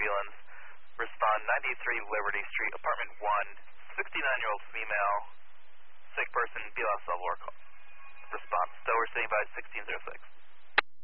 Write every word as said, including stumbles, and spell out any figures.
ambulance. Respond ninety-three Liberty Street, apartment one, sixty-nine-year-old female, sick person, B L S level or call. Response, Dover City by sixteen oh six.